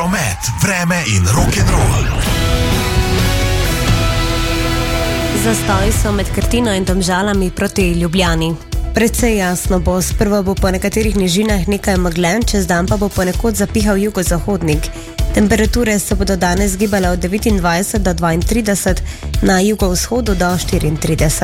Promet, vreme in rock'n'roll. Zastoji so med Krtino in Domžalami proti Ljubljani. Precej jasno bo, sprva bo po nekaterih nižinah nekaj meglen, čez dan pa bo ponekod zapihal jugozahodnik. Temperature se bodo danes gibale od 29 do 32, na jugovzhodu do 34.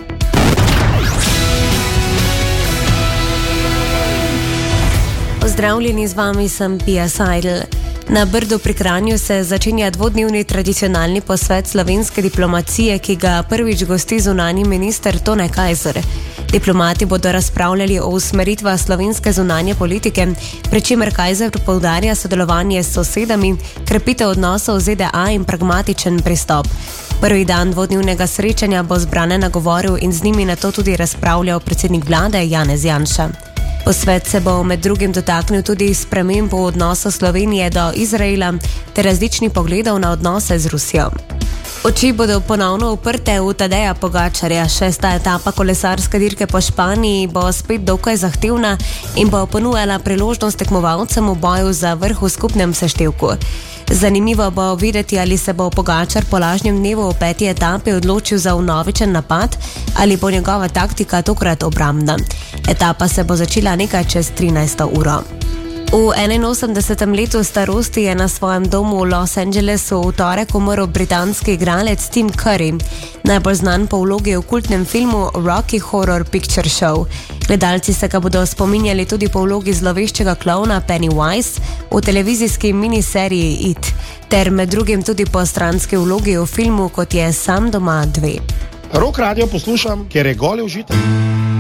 Pozdravljeni, z vami sem Pia Seidel. Na Brdu pri Kranju se začenja dvodnevni tradicionalni posvet slovenske diplomacije, ki ga prvič gosti zunanji minister Tone Kajzer. Diplomati bodo razpravljali o usmeritvah slovenske zunanje politike, pri čemer Kajzer poudarja sodelovanje s sosedami, krepitev odnosov z ZDA in pragmatičen pristop. Prvi dan dvodnevnega srečanja bo zbrane nagovoril in z njimi nato tudi razpravljal predsednik vlade Janez Janša. Posvet se bo med drugim dotaknil tudi sprememb v odnosu Slovenije do Izraela ter različnih pogledov na odnose z Rusijo. Oči bodo ponovno uprte v Tadeja Pogačarja. 6. etapa kolesarske dirke po Španiji bo spet dokaj zahtevna in bo ponujala priložnost tekmovalcem v boju za vrh v skupnem seštevku. Zanimivo bo videti, ali se bo Pogačar po lažnjem dnevu v 5. etapi odločil za vnovičen napad ali bo njegova taktika tokrat obrambna. Etapa se bo začela nekaj čez 13. uro. V 81. letu starosti je na svojem domu v Los Angelesu v torek umrl britanski igralec Tim Curry, najbolj znan po vlogi v kultnem filmu Rocky Horror Picture Show. Gledalci se ga bodo spominjali tudi po vlogi zloveščega klovna Pennywise v televizijski miniseriji It, ter med drugim tudi po stranski vlogi v filmu, kot je Sam doma 2. Rock radio poslušam, ker je goli užitek.